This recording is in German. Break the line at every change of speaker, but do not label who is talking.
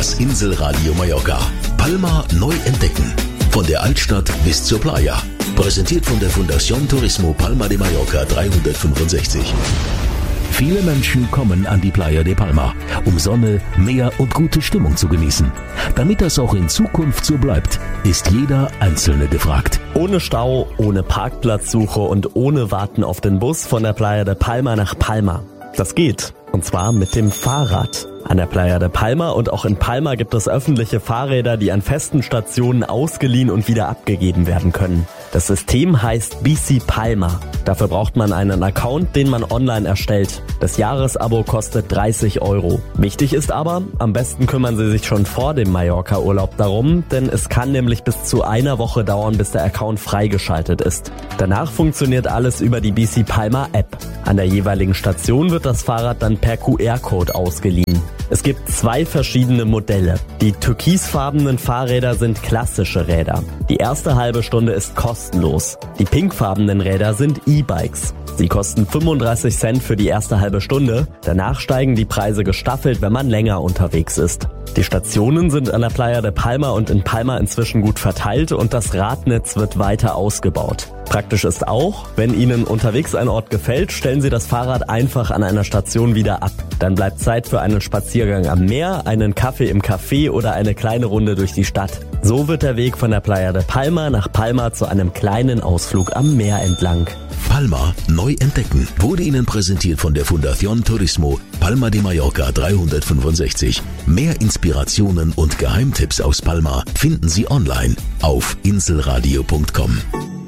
Das Inselradio Mallorca. Palma neu entdecken. Von der Altstadt bis zur Playa. Präsentiert von der Fundación Turismo Palma de Mallorca 365. Viele Menschen kommen an die Playa de Palma, um Sonne, Meer und gute Stimmung zu genießen. Damit das auch in Zukunft so bleibt, ist jeder Einzelne gefragt.
Ohne Stau, ohne Parkplatzsuche und ohne Warten auf den Bus von der Playa de Palma nach Palma. Das geht. Und zwar mit dem Fahrrad. An der Playa de Palma und auch in Palma gibt es öffentliche Fahrräder, die an festen Stationen ausgeliehen und wieder abgegeben werden können. Das System heißt Bici Palma. Dafür braucht man einen Account, den man online erstellt. Das Jahresabo kostet 30 €. Wichtig ist aber, am besten kümmern Sie sich schon vor dem Mallorca-Urlaub darum, denn es kann nämlich bis zu einer Woche dauern, bis der Account freigeschaltet ist. Danach funktioniert alles über die Bici Palma App. An der jeweiligen Station wird das Fahrrad dann per QR-Code ausgeliehen. Es gibt 2 verschiedene Modelle. Die türkisfarbenen Fahrräder sind klassische Räder. Die erste halbe Stunde ist kostenlos. Die pinkfarbenen Räder sind E-Bikes. Sie kosten 35 Cent für die erste halbe Stunde. Danach steigen die Preise gestaffelt, wenn man länger unterwegs ist. Die Stationen sind an der Playa de Palma und in Palma inzwischen gut verteilt und das Radnetz wird weiter ausgebaut. Praktisch ist auch, wenn Ihnen unterwegs ein Ort gefällt, stellen Sie das Fahrrad einfach an einer Station wieder ab. Dann bleibt Zeit für einen Spaziergang am Meer, einen Kaffee im Café oder eine kleine Runde durch die Stadt. So wird der Weg von der Playa de Palma nach Palma zu einem kleinen Ausflug am Meer entlang.
Palma neu entdecken wurde Ihnen präsentiert von der Fundación Turismo Palma de Mallorca 365. Mehr Inspirationen und Geheimtipps aus Palma finden Sie online auf inselradio.com.